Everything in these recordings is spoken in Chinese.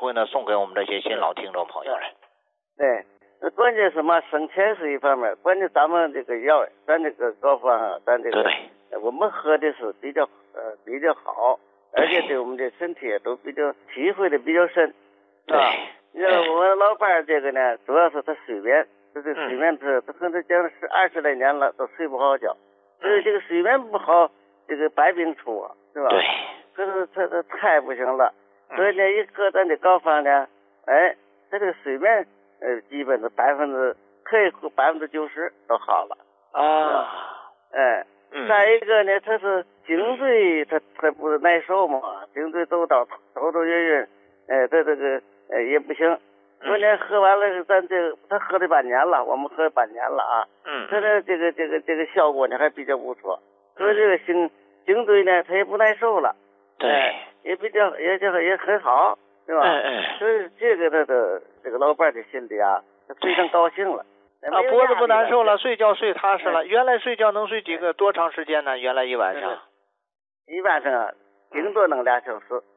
会呢送给我们这些新老听众朋友了。 对，那关键什么？省钱是一方面，关键咱们这个药，咱这个膏方啊，咱这个我们喝的是比较好，而且对我们的身体都比较体会的比较深， 对。 你看我们老伴儿这个呢，主要是他睡眠，这睡眠他可能讲是20来年了都睡不好觉，所以这个睡眠不好，这个百病出啊，是吧？ 对。 可是他太不行了，所以呢，一喝咱的膏方呢，哎，他这个睡眠基本是可以90%都好了啊。 再一个呢，他是颈椎，他不是耐受嘛，颈椎走道晕，他这个也不行。昨天喝完了，他喝了半年了，我们喝了半年了啊。他的这个效果呢还比较不错，所以这个颈椎呢，他也不耐受了。 对。 也很好，是吧？所以这个他的这个老伴的心里啊，非常高兴了。 脖子不难受了，睡觉睡踏实了。原来睡觉能睡多长时间呢？原来一晚上？ 一晚上啊，顶多能2小时。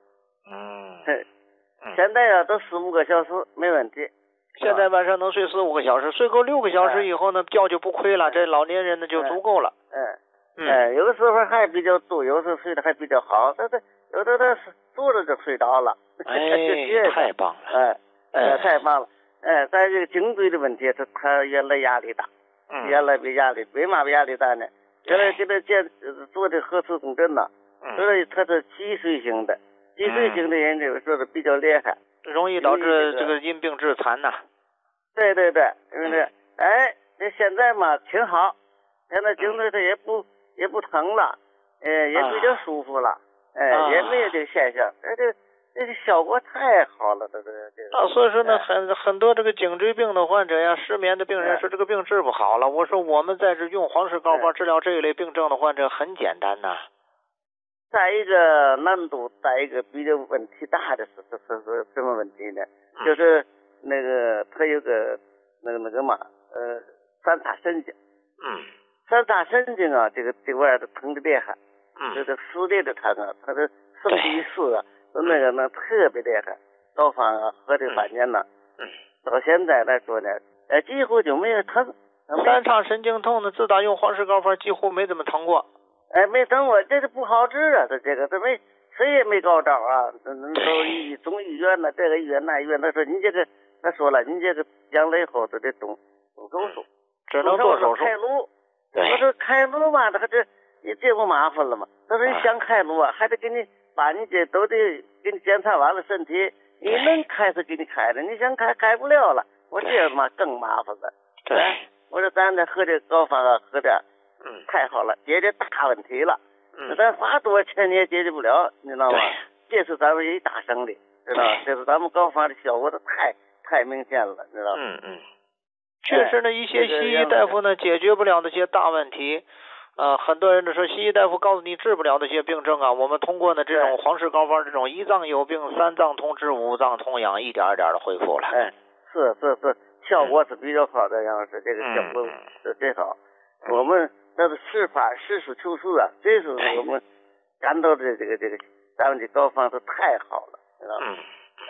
现在啊，都4-5个小时没问题。 现在晚上能睡4-5个小时，睡够6个小时以后呢，觉就不亏了。这老年人呢就足够了。 有的时候还比较多，有的时候睡得还比较好，有的他坐着就睡着了。 太棒了。 太棒了。在这个颈椎的问题，他原来压力大，原来为嘛压力大呢？原来给他做的核磁共振呐，所以他是脊髓型的人就说的比较厉害， 容易导致这个因病致残呐。 对，那现在嘛挺好，现在颈椎他也不疼了，也比较舒服了，也没有这个现象，这个效果太好了，这个。 所以说呢，很多这个颈椎病的患者呀，失眠的病人说这个病治不好了。我说我们在这用黄氏膏方治疗这一类病症的患者很简单呐。 再一个难度，再一个比较问题大的是什么问题呢？就是那个他有个那个嘛三叉神经。三叉神经啊，这个玩意儿疼的厉害，这撕裂的疼啊，他的生理丝啊。那特别厉害，膏方啊喝这半年了，到现在来说呢，几乎就没有疼。 三叉神经痛呢，自打用黄氏膏方几乎没怎么疼过。 没疼过，这是不好治啊，这谁也没高招啊，都中医院呢，这个医院那医院，他说了，你这个养了以后都得动手术， 只能做手术开颅。我说开颅嘛，这不麻烦了吗？他说你想开颅啊，还得给你。把你这都得给你检查完了身体，你能开是给你开的，你想开不了了。我这嘛更麻烦了。我说咱这喝这膏方啊，喝的太好了，解决大问题了。咱花多少钱你也解决不了，你知道吗？这是咱们一大胜利，知道吧？这是咱们膏方的效果都太明显了，知道吧？ 确实呢，一些西医大夫呢解决不了那些大问题。很多人都说西医大夫告诉你治不了那些病症啊，我们通过呢这种黄氏膏方这种1脏有病3脏通治5脏通养，一点一点的恢复了。 是，效果是比较好的，杨老师，这个效果是最好。我们那是实事求是啊，这是我们感到的这个咱们的膏方是太好了，知道吗？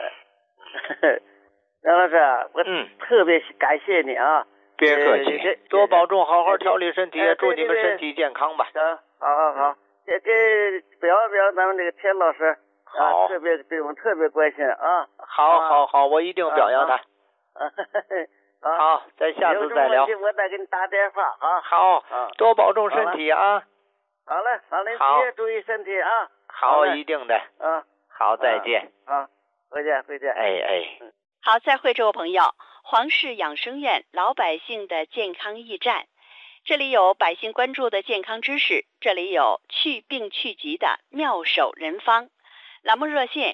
杨老师，我特别感谢你啊。 别客气，多保重，好好调理身体，祝你们身体健康吧。 好，给表咱们这个田老师，特别对我们特别关心啊。 好，我一定表扬他。好，咱下次再聊。 我再给你打电话啊。 好，多保重身体啊。 好嘞，你也注意身体啊。 好，一定的。好，再见。 回见。 好，再会，这位朋友。黄氏养生院老百姓的健康驿站，这里有百姓关注的健康知识，这里有去病去疾的妙手人方。栏目热线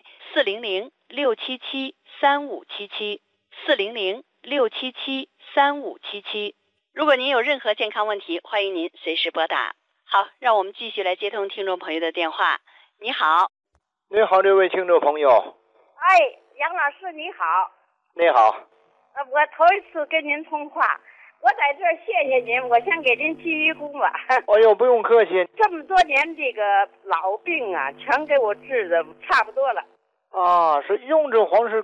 400-677-3577，400-677-3577。如果您有任何健康问题，欢迎您随时拨打。好，让我们继续来接通听众朋友的电话。你好。 你好，这位听众朋友。 杨老师你好。 你好。 我头一次跟您通话，我在这儿谢谢您，我先给您鞠一躬吧。 哎呦，不用客气。 这么多年这个老病啊，全给我治的差不多了。 是用这黄氏